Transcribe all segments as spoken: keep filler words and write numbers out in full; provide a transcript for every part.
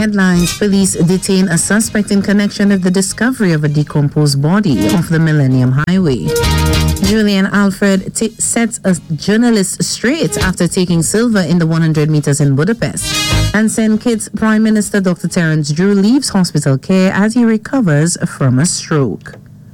headlines, police detain a suspect in connection with the discovery of a decomposed body off the Millennium Highway. Julian Alfred t- sets a journalist straight after taking silver in the one hundred meters in Budapest. And Saint Kitts Prime Minister Doctor Terence Drew leaves hospital care as he recovers from a stroke.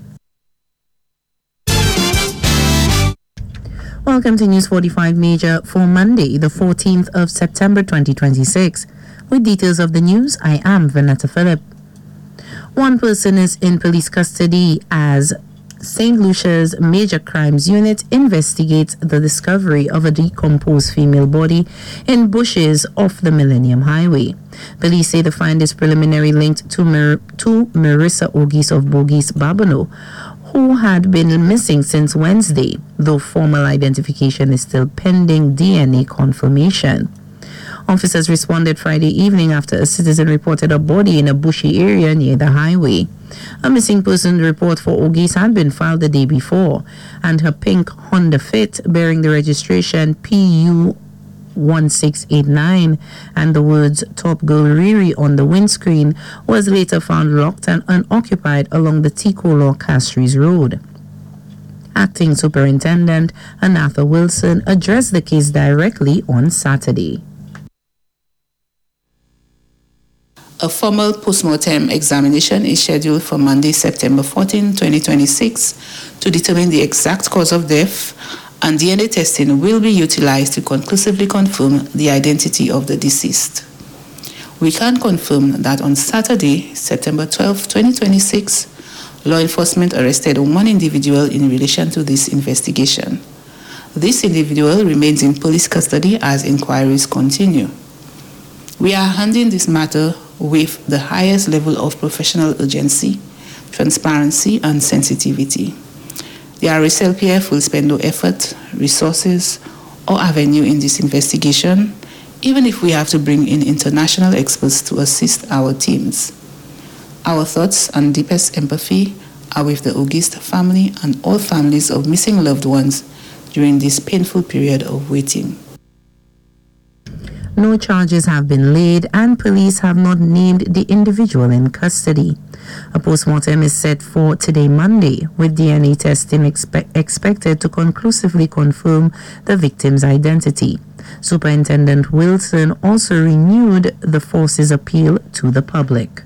Welcome to News forty-five Major for Monday, the fourteenth of September twenty twenty-six. With details of the news, I am Vanetta Phillip. One person is in police custody as Saint Lucia's Major Crimes Unit investigates the discovery of a decomposed female body in bushes off the Millennium Highway. Police say the find is preliminary linked to, Mar- to Marissa Ogis of Bogies Babano, who had been missing since Wednesday, though formal identification is still pending D N A confirmation. Officers responded Friday evening after a citizen reported a body in a bushy area near the highway. A missing person report for Ogis had been filed the day before, and her pink Honda Fit bearing the registration P U one six eight nine and the words Top Girl Riri on the windscreen was later found locked and unoccupied along the Ticolo Castries Road. Acting Superintendent Anatha Wilson addressed the case directly on Saturday. A formal postmortem examination is scheduled for Monday, September fourteenth, twenty twenty-six to determine the exact cause of death, and D N A testing will be utilized to conclusively confirm the identity of the deceased. We can confirm that on Saturday, September twelfth, twenty twenty-six, law enforcement arrested one individual in relation to this investigation. This individual remains in police custody as inquiries continue. We are handling this matter with the highest level of professional urgency, transparency, and sensitivity. The R S L P F will spend no effort, resources, or avenue in this investigation, even if we have to bring in international experts to assist our teams. Our thoughts and deepest empathy are with the Ogist family and all families of missing loved ones during this painful period of waiting. No charges have been laid and police have not named the individual in custody. A postmortem is set for today, Monday, with D N A testing expe- expected to conclusively confirm the victim's identity. Superintendent Wilson also renewed the force's appeal to the public.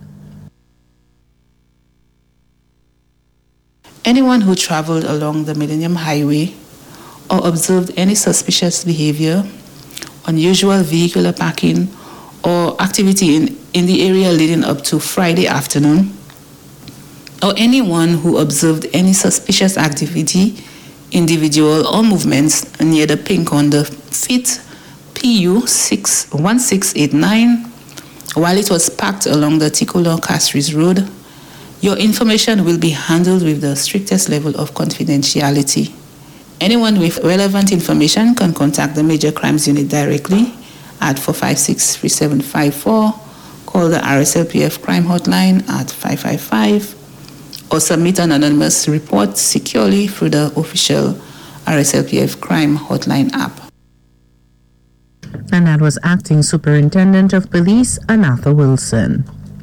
Anyone who traveled along the Millennium Highway or observed any suspicious behavior, unusual vehicular parking, or activity in, in the area leading up to Friday afternoon, or anyone who observed any suspicious activity, individual or movements near the pink Honda Fit P U one six eight nine while it was parked along the Ticolo Castries Road, your information will be handled with the strictest level of confidentiality. Anyone with relevant information can contact the Major Crimes Unit directly at four five six, three seven five four, call the R S L P F crime hotline at five five five, or submit an anonymous report securely through the official R S L P F crime hotline app. And that was Acting Superintendent of Police, Anatha Wilson.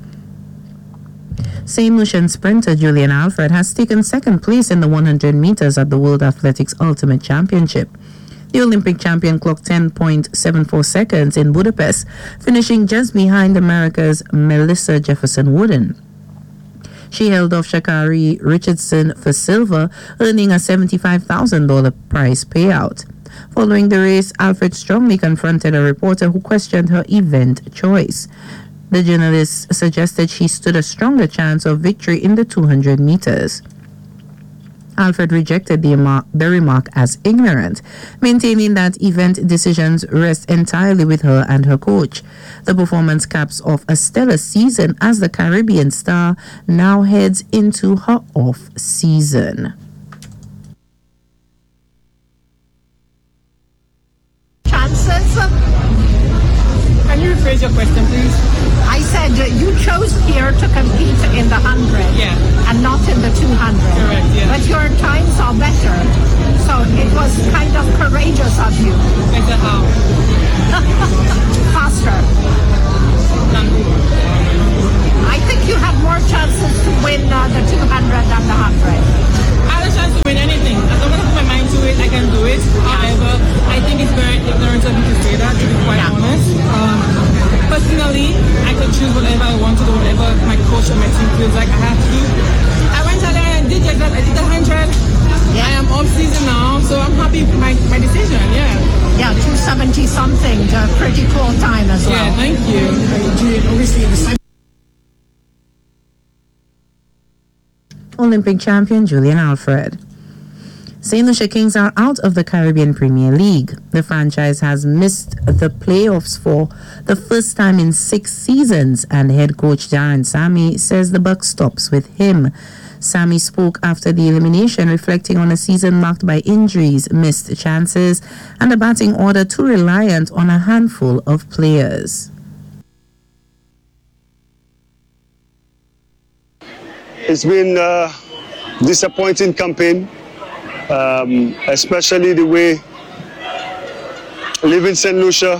Saint Lucian sprinter Julian Alfred has taken second place in the one hundred meters at the World Athletics Ultimate Championship. The Olympic champion clocked ten point seven four seconds in Budapest, finishing just behind America's Melissa Jefferson Wooden. She held off Sha'Carri Richardson for silver, earning a seventy-five thousand dollars prize payout. Following the race, Alfred strongly confronted a reporter who questioned her event choice. The journalist suggested she stood a stronger chance of victory in the two hundred meters. Alfred rejected the, remark, the remark as ignorant, maintaining that event decisions rest entirely with her and her coach. The performance caps off a stellar season as the Caribbean star now heads into her off-season. Chances? Can you rephrase your question, please? I said uh, you chose here to compete in the one hundred Yeah. and not in the two hundred. Correct, yeah. But your times are better. So it was kind of courageous of you. Better how? Faster. Um, feels like I have to do. I went out there and did just I did the hundred. Yeah. I am off season now, so I'm happy with my, my decision. Yeah. Yeah, two seventy something, a pretty cool time as well. Yeah, thank you. Olympic champion Julian Alfred. Saint Lucia Kings are out of the Caribbean Premier League. The franchise has missed the playoffs for the first time in six seasons, and head coach Darren Sammy says the buck stops with him. Sammy spoke after the elimination, reflecting on a season marked by injuries, missed chances, and a batting order too reliant on a handful of players. It's been a disappointing campaign, um, especially the way leaving Saint Lucia,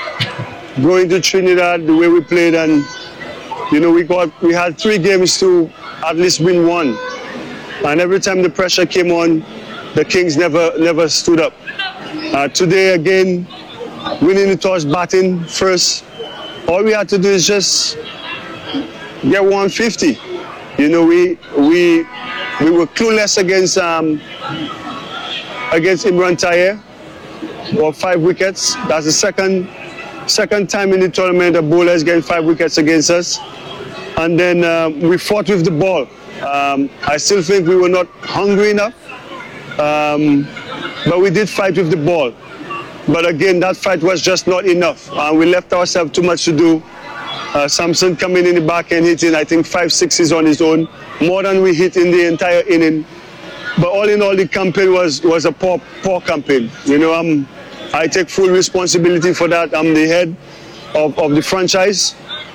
going to Trinidad, the way we played, and you know we got we had three games to at least win one, and every time the pressure came on, the Kings never never stood up. Uh, today again, winning the toss, batting first, all we had to do is just get one fifty. You know, we we we were clueless against um, against Imran Taher, or five wickets. That's the second second time in the tournament a bowler is getting five wickets against us. And then uh, we fought with the ball. Um, I still think we were not hungry enough, um, but we did fight with the ball. But again, that fight was just not enough. Uh, we left ourselves too much to do. Uh, Samson coming in the back and hitting, I think, five sixes on his own, more than we hit in the entire inning. But all in all, the campaign was was a poor poor campaign. You know, I'm, I take full responsibility for that. I'm the head of, of the franchise.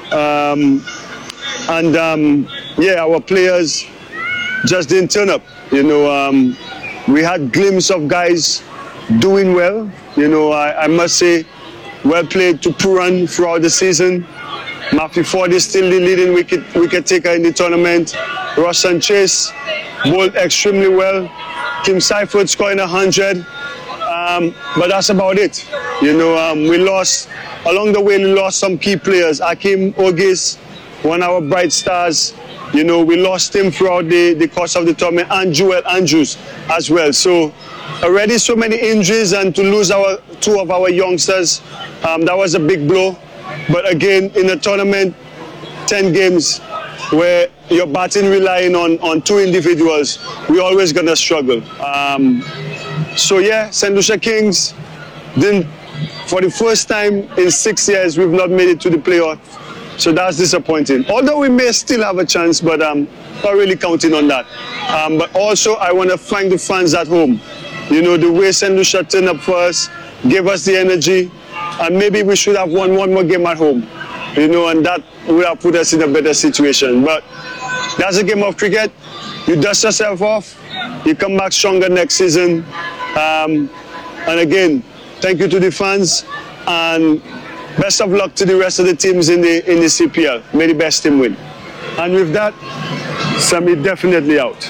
Um, and um, yeah, our players just didn't turn up. You know, um, we had glimpses of guys doing well. You know, I, I must say, well played to Puran throughout the season. Matthew Ford is still the leading wicket, wicket taker in the tournament. Roshan Chase bowled extremely well. Tim Seifert scoring one hundred. Um, but that's about it. You know, um, we lost, along the way, we lost some key players. Akim Ogis, one of our bright stars. You know, we lost him throughout the, the course of the tournament, and Joel Andrews as well. So already so many injuries, and to lose our two of our youngsters, um, that was a big blow. But again, in a tournament, ten games, where you're batting relying on, on two individuals, we're always going to struggle. Um, so yeah, Saint Lucia Kings, didn't, for the first time in six years, we've not made it to the playoff. So that's disappointing. Although we may still have a chance, but I'm um, not really counting on that. Um, but also, I want to thank the fans at home. You know, the way Saint Lucia turned up for us, gave us the energy, and maybe we should have won one more game at home. You know, and that would have put us in a better situation. But that's a game of cricket. You dust yourself off, you come back stronger next season. Um, and again, thank you to the fans, and best of luck to the rest of the teams in the in the C P L. May the best team win. And with that, Sammy definitely out.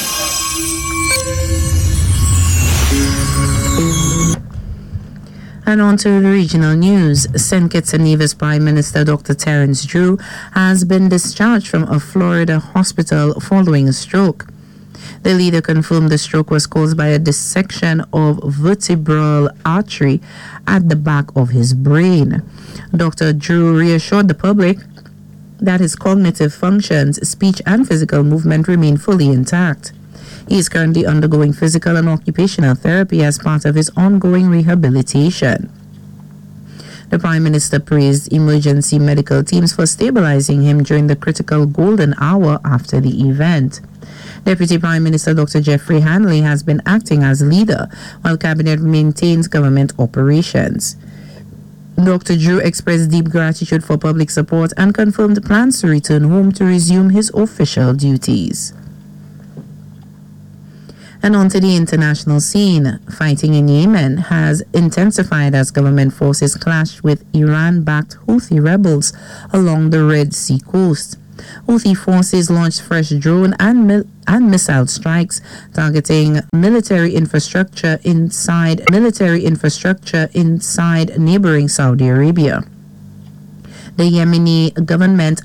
And on to the regional news. Saint Kitts and Nevis Prime Minister Doctor Terence Drew has been discharged from a Florida hospital following a stroke. The leader confirmed the stroke was caused by a dissection of vertebral artery at the back of his brain. Doctor Drew reassured the public that his cognitive functions, speech and physical movement remain fully intact. He is currently undergoing physical and occupational therapy as part of his ongoing rehabilitation. The Prime Minister praised emergency medical teams for stabilizing him during the critical golden hour after the event. Deputy Prime Minister Doctor Jeffrey Hanley has been acting as leader while Cabinet maintains government operations. Doctor Drew expressed deep gratitude for public support and confirmed plans to return home to resume his official duties. And on to the international scene. Fighting in Yemen has intensified as government forces clash with Iran-backed Houthi rebels along the Red Sea coast. Houthi forces launched fresh drone and, mil- and missile strikes targeting military infrastructure inside military infrastructure inside neighboring Saudi Arabia. The Yemeni government